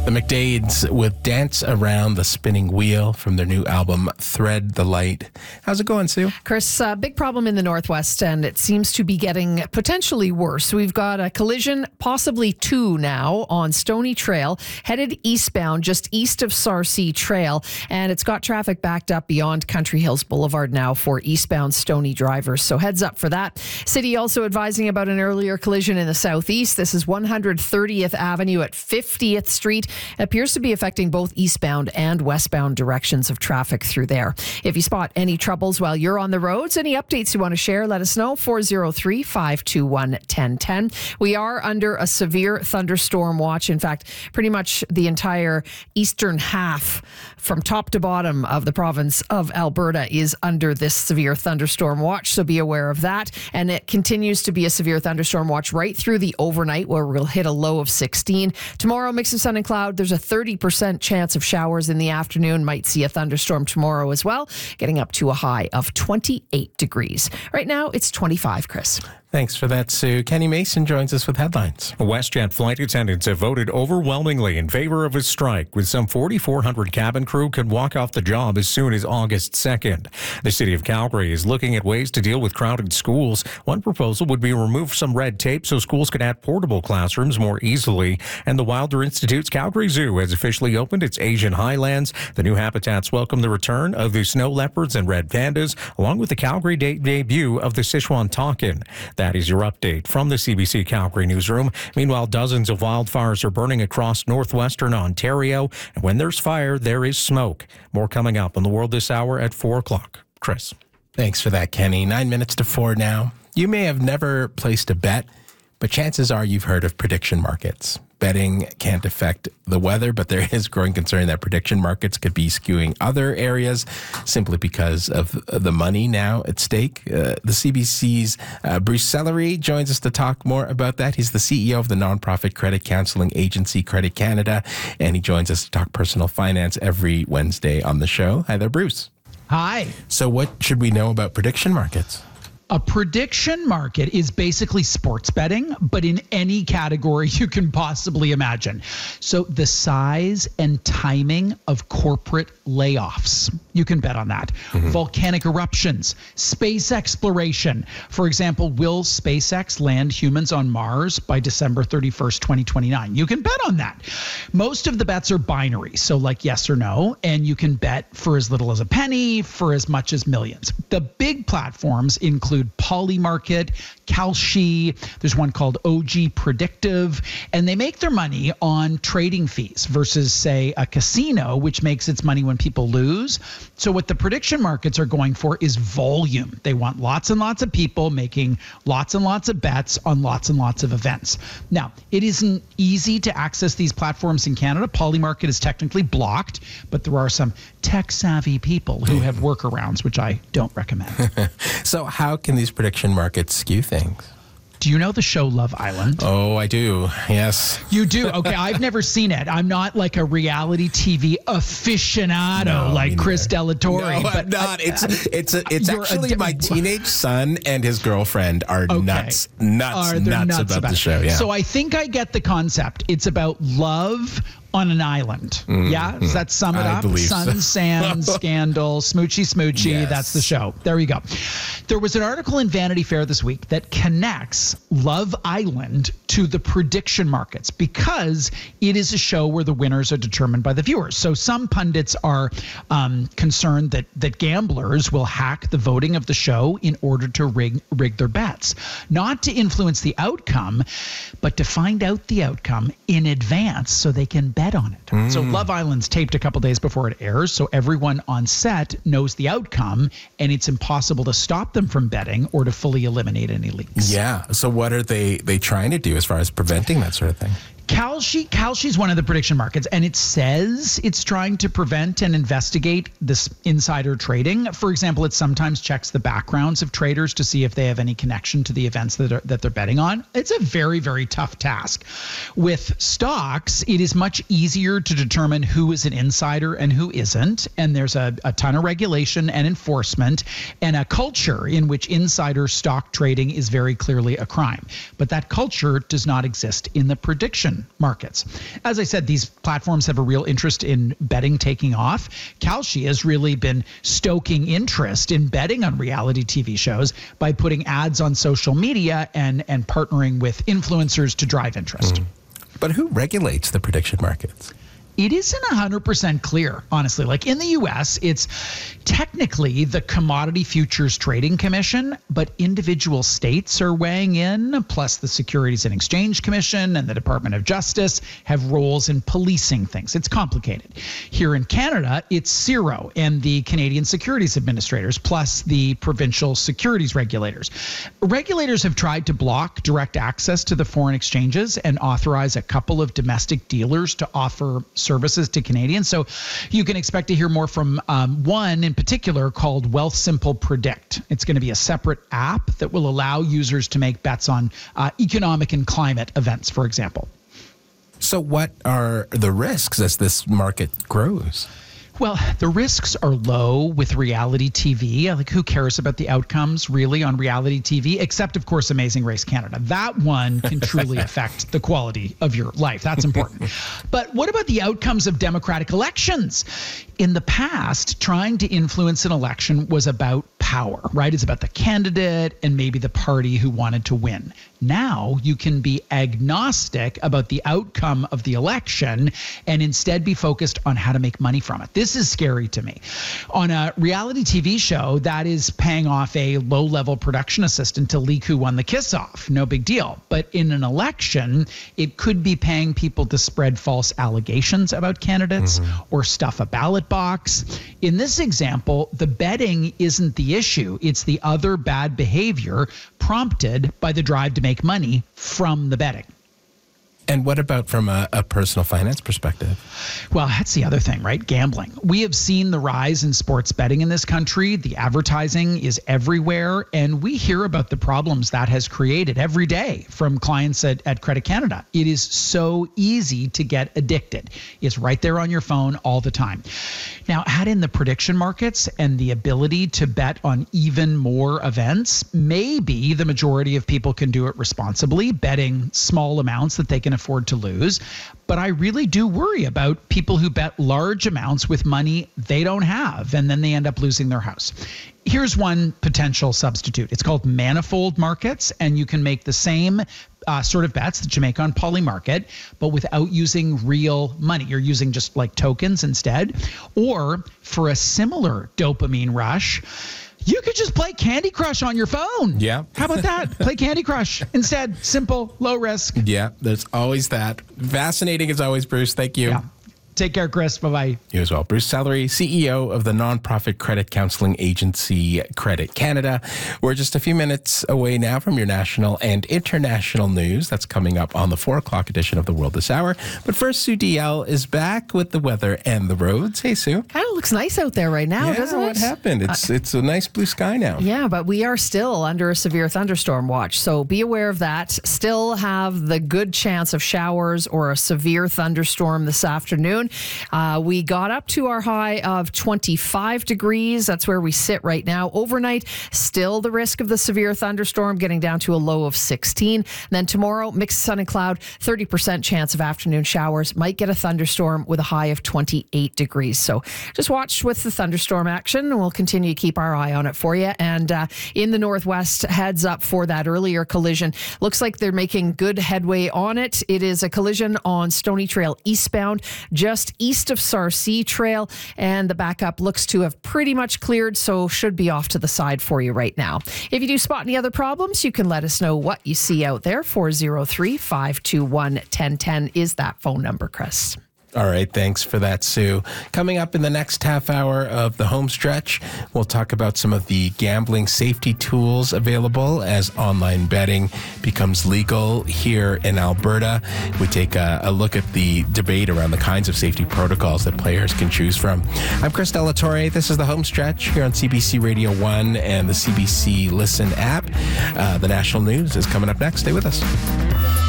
The McDades with Dance Around the Spinning Wheel from their new album, Thread the Light. How's it going, Sue? Chris, big problem in the Northwest, and it seems to be getting potentially worse. We've got a collision, possibly two now, on Stony Trail, headed eastbound, just east of Sarcee Trail, and it's got traffic backed up beyond Country Hills Boulevard now for eastbound Stony drivers. So heads up for that. City also advising about an earlier collision in the southeast. This is 130th Avenue at 50th Street. It appears to be affecting both eastbound and westbound directions of traffic through there. If you spot any troubles while you're on the roads, any updates you want to share, let us know. 403-521-1010. We are under a severe thunderstorm watch. In fact, pretty much the entire eastern half from top to bottom of the province of Alberta is under this severe thunderstorm watch. So be aware of that. And it continues to be a severe thunderstorm watch right through the overnight, where we'll hit a low of 16. Tomorrow, mix of sun and cloud. There's a 30% chance of showers in the afternoon. Might see a thunderstorm tomorrow as well, getting up to a high of 28 degrees. Right now, it's 25, Chris. Thanks for that, Sue. Kenny Mason joins us with headlines. WestJet flight attendants have voted overwhelmingly in favor of a strike, with some 4,400 cabin crew could walk off the job as soon as August 2nd. The city of Calgary is looking at ways to deal with crowded schools. One proposal would be to remove some red tape so schools could add portable classrooms more easily. And the Wilder Institute's Calgary Zoo has officially opened its Asian Highlands. The new habitats welcome the return of the snow leopards and red pandas, along with the Calgary debut of the Sichuan takin. That is your update from the CBC Calgary newsroom. Meanwhile, dozens of wildfires are burning across northwestern Ontario. And when there's fire, there is smoke. More coming up on The World this hour at 4 o'clock. Chris. Thanks for that, Kenny. 9 minutes to 4 now. You may have never placed a bet, but chances are you've heard of prediction markets. Betting can't affect the weather, but there is growing concern that prediction markets could be skewing other areas simply because of the money now at stake. The CBC's Bruce Sellery joins us to talk more about that. He's the CEO of the nonprofit credit counseling agency Credit Canada, and he joins us to talk personal finance every Wednesday on the show. Hi there, Bruce. Hi. So what should we know about prediction markets? A prediction market is basically sports betting, but in any category you can possibly imagine. So the size and timing of corporate layoffs, you can bet on that. Mm-hmm. Volcanic eruptions, space exploration. For example, will SpaceX land humans on Mars by December 31st, 2029? You can bet on that. Most of the bets are binary, so like yes or no, and you can bet for as little as a penny, for as much as millions. The big platforms include Polymarket, Kalshi, there's one called OG Predictive, and they make their money on trading fees versus, say, a casino, which makes its money when people lose. So what the prediction markets are going for is volume. They want lots and lots of people making lots and lots of bets on lots and lots of events. Now, it isn't easy to access these platforms in Canada. Polymarket is technically blocked, but there are some tech-savvy people who have workarounds, which I don't recommend. So how can these prediction markets skew things? Do you know the show Love Island? Oh, I do. Yes. You do? Okay, I've never seen it. I'm not like a reality TV aficionado like Chris Delatorre. No, I'm not. It's actually my teenage son and his girlfriend are nuts about the show. Yeah. So I think I get the concept. It's about love on an island. Yeah? Does that sum it up? Sun, sand, scandal, smoochy. Yes. That's the show. There you go. There was an article in Vanity Fair this week that connects Love Island to the prediction markets because it is a show where the winners are determined by the viewers. So some pundits are concerned that gamblers will hack the voting of the show in order to rig their bets. Not to influence the outcome, but to find out the outcome in advance so they can bet on it. So Love Island's taped a couple days before it airs, so everyone on set knows the outcome, and it's impossible to stop them from betting or to fully eliminate any leaks. Yeah. So what are they trying to do as far as preventing that sort of thing? Kalshi's one of the prediction markets, and it says it's trying to prevent and investigate this insider trading. For example, it sometimes checks the backgrounds of traders to see if they have any connection to the events that they're betting on. It's a very, very tough task. With stocks, it is much easier to determine who is an insider and who isn't, and there's a ton of regulation and enforcement and a culture in which insider stock trading is very clearly a crime. But that culture does not exist in the prediction prediction markets. As I said, these platforms have a real interest in betting taking off. Kalshi has really been stoking interest in betting on reality TV shows by putting ads on social media and partnering with influencers to drive interest. But who regulates the prediction markets? It isn't 100% clear, honestly. Like in the U.S., it's technically the Commodity Futures Trading Commission, but individual states are weighing in, plus the Securities and Exchange Commission and the Department of Justice have roles in policing things. It's complicated. Here in Canada, it's CIRO and the Canadian Securities Administrators, plus the provincial securities regulators. Regulators have tried to block direct access to the foreign exchanges and authorize a couple of domestic dealers to offer services to Canadians. So you can expect to hear more from one in particular called Wealthsimple Predict. It's going to be a separate app that will allow users to make bets on economic and climate events, for example. So what are the risks as this market grows? Well, the risks are low with reality TV. Like, who cares about the outcomes really on reality TV, except, of course, Amazing Race Canada. That one can truly affect the quality of your life. That's important. But what about the outcomes of democratic elections? In the past, trying to influence an election was about power, right? It's about the candidate and maybe the party who wanted to win. Now you can be agnostic about the outcome of the election and instead be focused on how to make money from it. This is scary to me. On a reality TV show, that is paying off a low-level production assistant to leak who won the kiss-off. No big deal. But in an election, it could be paying people to spread false allegations about candidates or stuff a ballot box. In this example, the betting isn't the issue. It's the other bad behavior prompted by the drive to make money from the betting. And what about from a personal finance perspective? Well, that's the other thing, right? Gambling. We have seen the rise in sports betting in this country. The advertising is everywhere, and we hear about the problems that has created every day from clients at Credit Canada. It is so easy to get addicted. It's right there on your phone all the time. Now, add in the prediction markets and the ability to bet on even more events. Maybe the majority of people can do it responsibly, betting small amounts that they can afford to lose. But I really do worry about people who bet large amounts with money they don't have, and then they end up losing their house. Here's one potential substitute. It's called manifold markets, and you can make the same sort of bets that you make on Polymarket, but without using real money. You're using just like tokens instead. Or for a similar dopamine rush, you could just play Candy Crush on your phone. Yeah. How about that? Play Candy Crush instead. Simple, low risk. Yeah, there's always that. Fascinating as always, Bruce. Thank you. Yeah. Take care, Chris. Bye-bye. You as well. Bruce Sellery, CEO of the nonprofit credit counseling agency Credit Canada. We're just a few minutes away now from your national and international news. That's coming up on the 4 o'clock edition of The World This Hour. But first, Sue DL is back with the weather and the roads. Hey, Sue. Kind of looks nice out there right now, doesn't it? What happened? It's a nice blue sky now. Yeah, but we are still under a severe thunderstorm watch. So be aware of that. Still have the good chance of showers or a severe thunderstorm this afternoon. We got up to our high of 25 degrees. That's where we sit right now. Overnight, still the risk of the severe thunderstorm, getting down to a low of 16. And then tomorrow, mixed sun and cloud, 30% chance of afternoon showers. Might get a thunderstorm with a high of 28 degrees. So just watch with the thunderstorm action, and we'll continue to keep our eye on it for you. And in the northwest, heads up for that earlier collision. Looks like they're making good headway on it. It is a collision on Stony Trail eastbound, just east of Sarcee Trail, and the backup looks to have pretty much cleared, so should be off to the side for you right now. If you do spot any other problems, you can let us know what you see out there. 403-521-1010 is that phone number, Chris. All right, thanks for that, Sue. Coming up in the next half hour of the home stretch, we'll talk about some of the gambling safety tools available as online betting becomes legal here in Alberta. We take a look at the debate around the kinds of safety protocols that players can choose from. I'm Chris Delatorre. This is the home stretch here on CBC Radio 1 and the CBC Listen app. The national news is coming up next. Stay with us.